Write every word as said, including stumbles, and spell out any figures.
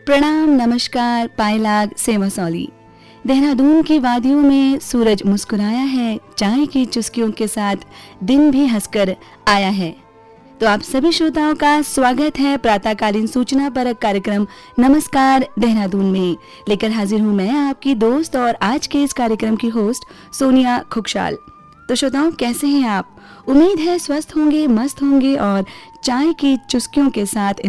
प्रणाम, नमस्कार, पायलाग से मसौली। देहरादून की वादियों में सूरज मुस्कुराया है, चाय की चुस्कियों के साथ दिन भी हंसकर आया है। तो आप सभी श्रोताओं का स्वागत है प्रातःकालीन सूचना परक कार्यक्रम नमस्कार देहरादून में। लेकर हाजिर हूं मैं आपकी दोस्त और आज के इस कार्यक्रम की होस्ट सोनिया खुकशाल। तो श्रोताओं, कैसे हैं आप? उम्मीद है स्वस्थ होंगे, मस्त होंगे और चाय की चुस्कियों के साथ